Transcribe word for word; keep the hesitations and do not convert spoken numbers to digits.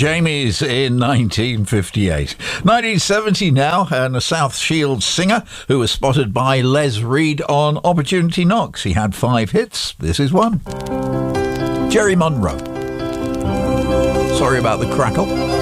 Jamies in nineteen fifty-eight. nineteen seventy now, and a South Shields singer who was spotted by Les Reed on Opportunity Knocks. He had five hits. This is one. Jerry Monroe. Sorry about the crackle.